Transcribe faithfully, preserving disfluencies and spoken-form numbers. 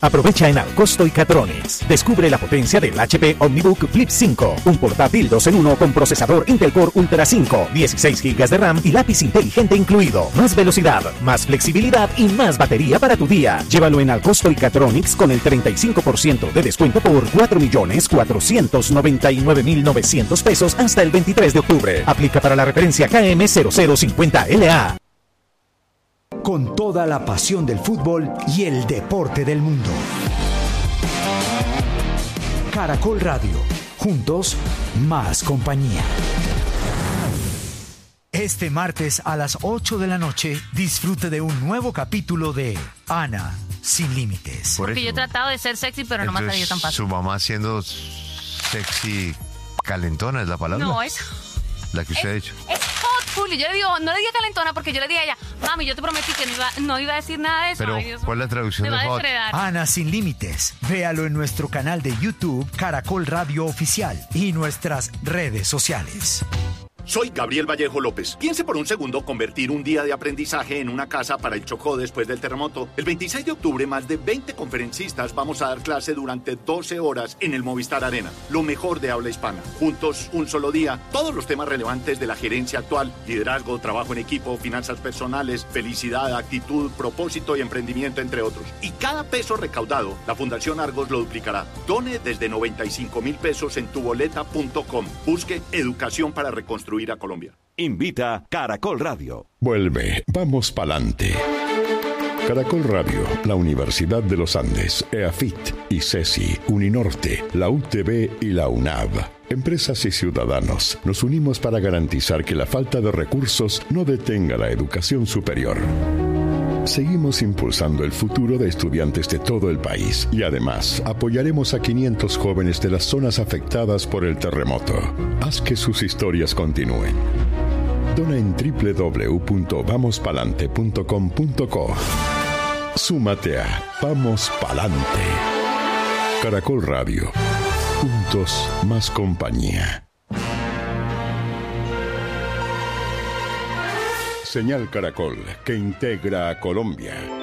Aprovecha en Alcosto y Catronics. Descubre la potencia del H P OmniBook Flip cinco, un portátil dos en uno con procesador Intel Core Ultra cinco, dieciséis gigas de RAM y lápiz inteligente incluido. Más velocidad, más flexibilidad y más batería para tu día. Llévalo en Alcosto y Catronics con el treinta y cinco por ciento de descuento por cuatro millones cuatrocientos noventa y nueve mil novecientos pesos hasta el veintitrés de octubre. Aplica para la referencia K M cero cero cincuenta L A. Con toda la pasión del fútbol y el deporte del mundo. Caracol Radio. Juntos, más compañía. Este martes a las ocho de la noche, disfrute de un nuevo capítulo de Ana sin límites. Porque yo he tratado de ser sexy, pero no me ha salido tan fácil. Su mamá siendo sexy calentona es la palabra. No, es... La que usted es, ha dicho. Es hot, Julio. Yo le digo, no le diga calentona porque yo le dije a ella, mami, yo te prometí que no iba, no iba a decir nada de eso. Pero, Ay, Dios, ¿cuál es la traducción de hot? Ana sin límites. Véalo en nuestro canal de YouTube, Caracol Radio Oficial, y nuestras redes sociales. Soy Gabriel Vallejo López. Piense por un segundo convertir un día de aprendizaje en una casa para el Chocó después del terremoto. El veintiséis de octubre, más de veinte conferencistas vamos a dar clase durante doce horas en el Movistar Arena. Lo mejor de habla hispana. Juntos, un solo día. Todos los temas relevantes de la gerencia actual. Liderazgo, trabajo en equipo, finanzas personales, felicidad, actitud, propósito y emprendimiento, entre otros. Y cada peso recaudado, la Fundación Argos lo duplicará. Done desde noventa y cinco mil pesos en tuboleta punto com. Busque educación para reconstruir a Colombia. Invita Caracol Radio. Vuelve, vamos pa'lante. Caracol Radio, la Universidad de los Andes, EAFIT, ICESI, Uninorte, la U T B y la UNAV. Empresas y ciudadanos, nos unimos para garantizar que la falta de recursos no detenga la educación superior. Seguimos impulsando el futuro de estudiantes de todo el país y además apoyaremos a quinientos jóvenes de las zonas afectadas por el terremoto. Haz que sus historias continúen. Dona en doble u doble u doble u punto vamos palante punto com punto co. Súmate a Vamos Palante. Caracol Radio. Juntos, más compañía. Señal Caracol, que integra a Colombia.